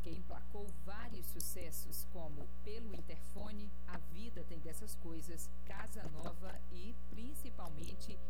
que emplacou vários sucessos como Pelo Interfone, A Vida Tem Dessas Coisas, Casa Nova e, principalmente,